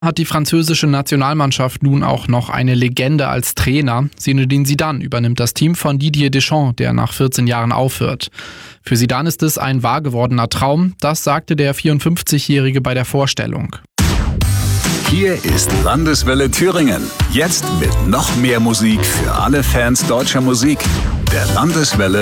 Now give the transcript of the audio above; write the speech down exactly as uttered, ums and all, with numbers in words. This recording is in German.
Hat die französische Nationalmannschaft nun auch noch eine Legende als Trainer. Zinedine Zidane übernimmt das Team von Didier Deschamps, der nach vierzehn Jahren aufhört. Für Zidane ist es ein wahr gewordener Traum, das sagte der vierundfünfzigjährige bei der Vorstellung. Hier ist Landeswelle Thüringen. Jetzt mit noch mehr Musik für alle Fans deutscher Musik. Der Landeswelle